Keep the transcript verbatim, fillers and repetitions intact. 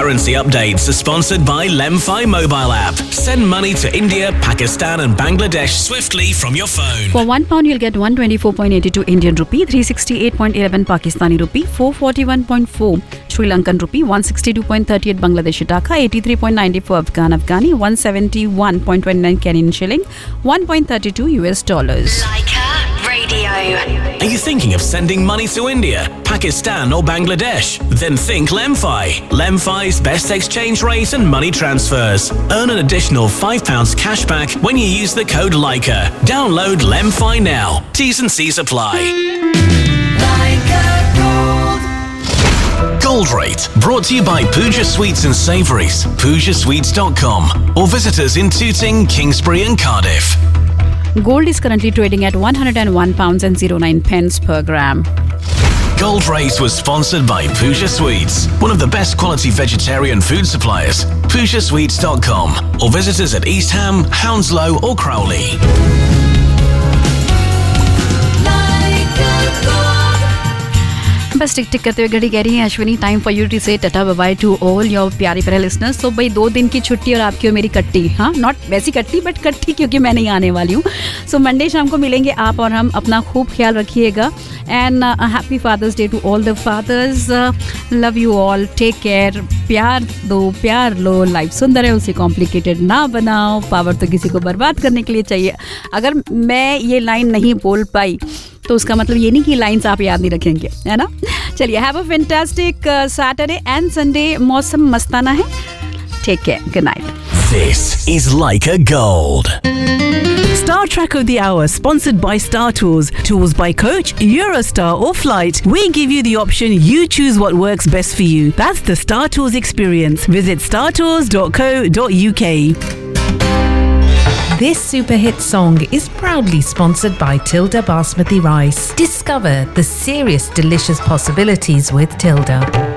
currency updates are sponsored by Lemfi mobile app. Send money to India, Pakistan and Bangladesh swiftly from your phone. For one pound, you'll get one twenty-four point eight two Indian rupee, three sixty-eight point one one Pakistani rupee, four forty-one point four Sri Lankan rupee, one sixty-two point three eight Bangladeshi taka, eighty-three point nine four Afghan Afghani, one seventy-one point two nine Kenyan shilling, one point three two U S dollars. Leica Radio. Are you thinking of sending money to India, Pakistan or Bangladesh? Then think Lemfi. Lemfi's best exchange rate and money transfers. Earn an additional five pounds cash back when you use the code Leica. Download Lemfi now. T's and C's apply. Leica Gold. Gold Rate, brought to you by Pooja Sweets and Savouries, pooja sweets dot com, or visit us in Tooting, Kingsbury and Cardiff. Gold is currently trading at one hundred one pounds and oh nine pence per gram. Gold Rate was sponsored by Pooja Sweets, one of the best quality vegetarian food suppliers. pooja sweets dot com, or visit us at East Ham, Hounslow or Crowley. बस टिक टिक करते हुए घड़ी कह रही है Ashwini, time for you to से tata bye by two all your प्यारे प्यारे लिसनर्स. तो भाई दो दिन की छुट्टी और आपकी और मेरी कट्टी, हाँ नॉट वैसी कट्टी बट कट्टी क्योंकि मैं नहीं आने वाली हूँ. सो मंडे शाम को मिलेंगे आप और हम. अपना खूब ख्याल रखिएगा and happy father's day to all the fathers. Love you all, take care. प्यार दो, प्यार लो. लाइफ सुंदर है, उसे कॉम्प्लिकेटेड ना बनाओ. पावर तो किसी को बर्बाद करने के लिए चाहिए. अगर मैं ये लाइन नहीं बोल पाई तो उसका मतलब ये नहीं कि लाइंस आप याद नहीं रखेंगे, है ना. चलिए, have a fantastic Saturday and Sunday. मौसम मस्ताना है. Take care. Good night. This is Leica Gold. Star Track of the Hour, sponsored by Star Tours. Tours by Coach, Eurostar or Flight. We give you the option. You choose what works best for you. That's the Star Tours experience. Visit star tours dot co dot u k. This super hit song is proudly sponsored by Tilda Basmati Rice. Discover the serious delicious possibilities with Tilda.